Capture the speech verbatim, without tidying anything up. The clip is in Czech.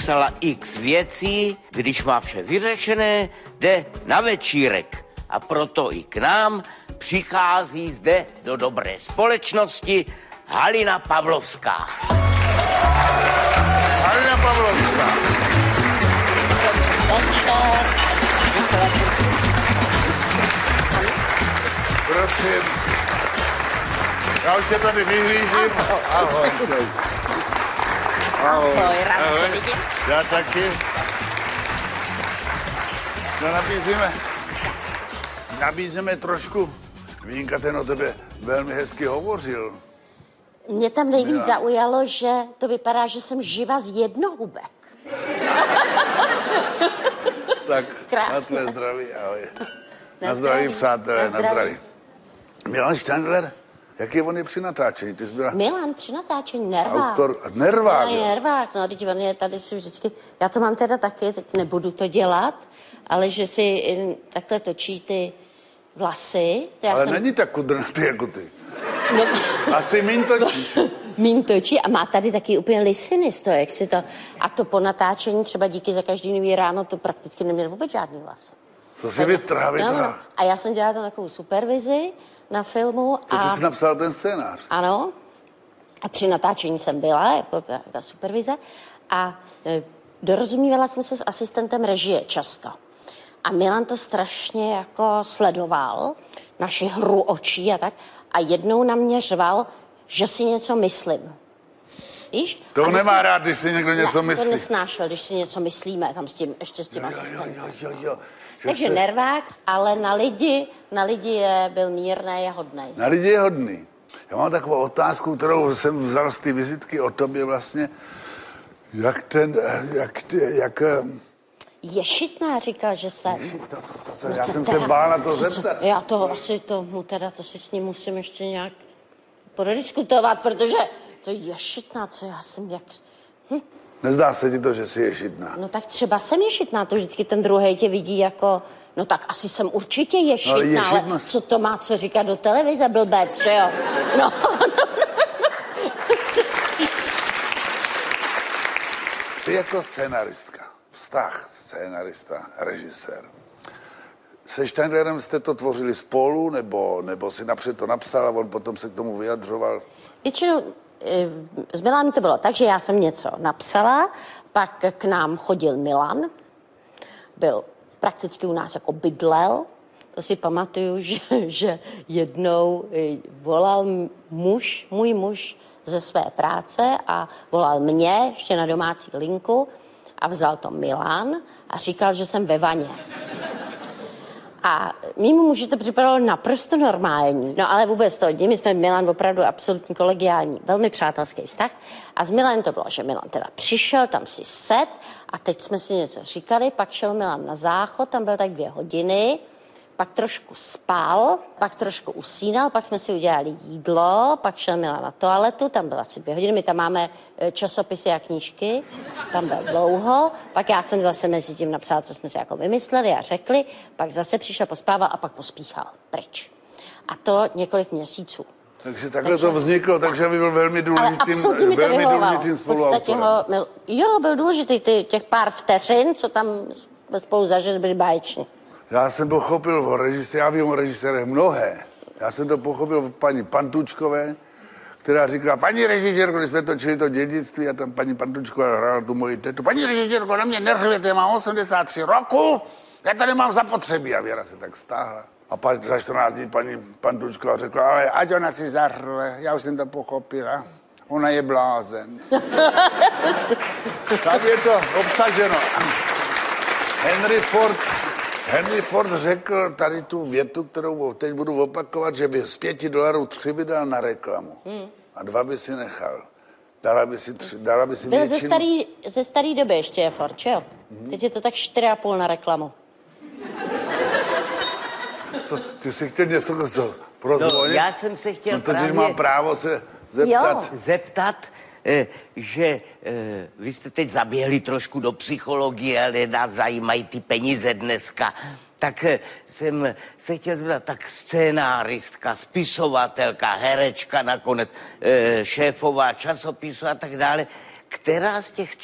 napsala x věcí, když má vše vyřešené, jde na večírek. A proto i k nám přichází zde do dobré společnosti Halina Pavlovská. Halina Pavlovská. Prosím. Já už je tady vyhlížím. Ahoj. Ahoj. Ahoj, rád tě vidím. Já taky. No nabízíme, nabízíme trošku. Vínka, ten o tebe velmi hezky hovořil. Mě tam nejvíc Já. zaujalo, že to vypadá, že jsem živa z jednohubek. Tak, Krásně. na tvé zdraví, ahoj. Na, Na zdraví, zdraví, přátelé, na na zdraví. zdraví. Milan Štěndler, jaký on je při natáčení? Ty jsi byla Milan při natáčení, nervák. autor, nervák, No, je jo? nervák, no, teď on je tady si vždycky, já to mám teda taky, teď nebudu to dělat, ale že si jen takhle točí ty vlasy. To já Ale jsem, není tak kudrnatý jako ty. No, Asi míň točíš. míň točí a má tady taky úplně lisiny z toho, jak si to, a to po natáčení třeba díky za každý nový ráno, to prakticky neměl vůbec žádný vlasy. To si vytrhá, No, no. vytrhá. A já jsem dělala tam takovou supervizi na filmu. To ty A jsi napsal ten scénář. ano. A při natáčení jsem byla, jako ta, ta supervize. A e, dorozumívala jsem se s asistentem režie často. A Milan to strašně jako sledoval, naši hru očí a tak. A jednou na mě řval, že si něco myslím. Víš? To A my nemá jsme- rád, když si někdo něco ne, myslí. to nesnášel, když si něco myslíme, tam s tím, ještě s tím Jo, jo, asistentem. jo, jo, jo. Že Takže se- nervák, ale na lidi, na lidi je, byl mírnej a hodnej. Na lidi je hodný. Já mám takovou otázku, kterou jsem vzal z té vizitky o tobě vlastně. Jak ten, jak, jak, Ješitná říkal, že jsem. to, to, to, to, No já to jsem teda- se bál na to co- co- zeptat. Já to asi tomu teda, to si s ním musím ještě nějak prodiskutovat, protože to je ješitná, co já jsem jak... Nezdá se ti to, že jsi ješitná? No tak třeba jsem ješitná, to vždycky ten druhý tě vidí jako... No tak asi jsem určitě ješitná, Ale ale, ješitnost- co to má co říkat do televize, blbec, že jo? No, Ty jako scénaristka, vztah scénarista, režisér. Se Štěndlerem jste to tvořili spolu, nebo, nebo si napřed to napsal a on potom se k tomu vyjadřoval? většinou eh, s Milanem to bylo tak, že já jsem něco napsala, pak k nám chodil Milan, byl prakticky u nás jako bydlel. To si pamatuju, že, že jednou eh, volal muž, můj muž ze své práce a volal mě ještě na domácí linku a vzal to Milan a říkal, že jsem ve vaně. A mýmu muži to připadalo naprosto normální. No ale vůbec to, my jsme Milan opravdu absolutní kolegiální, velmi přátelský vztah. A s Milanem to bylo, že Milan teda přišel, tam si set a teď jsme si něco říkali, pak šel Milan na záchod, tam byl tak dvě hodiny, pak trošku spal, pak trošku usínal, pak jsme si udělali jídlo, pak šel Milan na toaletu, tam byla asi dvě hodiny, my tam máme e, časopisy a knížky, tam byl dlouho, pak já jsem zase mezi tím napsala, co jsme si jako vymysleli a řekli, pak zase přišel, pospával a pak pospíchal pryč. A to několik měsíců. Takže takhle Takže- to vzniklo, takže by byl velmi Ale důležitým, absolutně mi to velmi vyhovovalo. důležitým V podstatě spoluautorem. ho, mil, jo, byl důležitý, ty, těch pár vteřin, co tam jsme spolu zažili, byly báječní. Já jsem pochopil o režiséře, já vím o režisérech mnohé. Já jsem to pochopil od paní Pantučkové, která říkala, paní režisérko, když jsme točili to dědictví a tam paní Pantučková hrála tu moji tetu. Paní režisérko, na mě neřvěte, mám osmdesát tři roku, já tady mám zapotřebí. A Věra se tak stáhla. A pak za čtrnáct dní paní Pantučková řekla, ale ať ona si zahrve, já už jsem to pochopila. Ona je blázen. Tak je to obsaženo. Henry Ford, Henry Ford řekl tady tu větu, kterou teď budu opakovat, že by z pěti dolarů tři by dal na reklamu. Hmm. A dva by si nechal. Dala by si, tři, dala by si Byl většinu. ze starý, ze starý doby ještě je Ford, že jo? Mm-hmm. Teď je to tak čtyři a půl na reklamu. Co, ty jsi chtěl něco co, No, prozvonit? já jsem se chtěl No, totiž právě mám právo se zeptat. Jo. zeptat, eh, že eh, vy jste teď zaběhli trošku do psychologie, ale nás zajímají ty peníze dneska. Tak eh, jsem se chtěl zeptat, tak scénáristka, spisovatelka, herečka nakonec, eh, šéfová časopisu a tak dále, která z těch